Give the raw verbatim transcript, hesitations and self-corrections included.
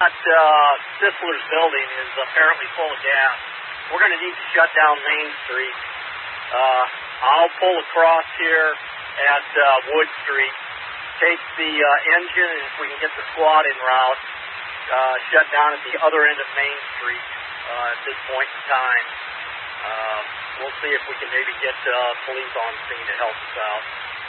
That uh, Sisler's building is apparently full of gas. We're going to need to shut down Main Street. Uh, I'll pull across here at uh, Wood Street, take the uh, engine, and if we can get the squad en route, uh, shut down at the other end of Main Street uh, at this point in time. Uh, we'll see if we can maybe get uh, police on scene to help us out.